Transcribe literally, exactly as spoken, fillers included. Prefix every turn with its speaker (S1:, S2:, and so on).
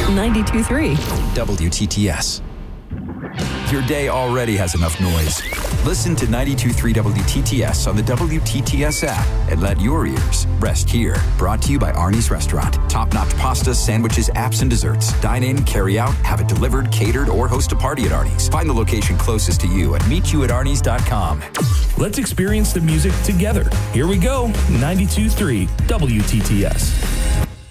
S1: ninety-two point three.
S2: W T T S. Your day already has enough noise. Listen to ninety-two point three W T T S on the W T T S app and let your ears rest here. Brought to you by Arnie's Restaurant. Top-notch pasta, sandwiches, apps, and desserts. Dine in, carry out, have it delivered, catered, or host a party at Arnie's. Find the location closest to you and meet you at arnie's dot com.
S3: Let's experience the music together. Here we go, ninety-two point three W T T S.